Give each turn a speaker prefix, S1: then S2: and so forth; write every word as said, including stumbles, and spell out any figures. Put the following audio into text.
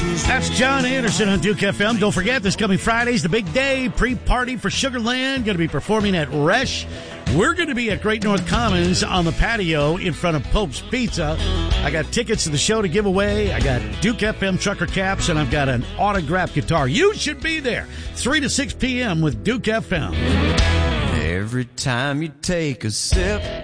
S1: That's John Anderson on Duke F M. Don't forget, this coming Friday's the big day, pre-party for Sugarland. Going to be performing at Resch. We're going to be at Great North Commons on the patio in front of Pope's Pizza. I got tickets to the show to give away. I got Duke F M trucker caps, and I've got an autographed guitar. You should be there. three to six p.m. with Duke F M.
S2: Every time you take a sip,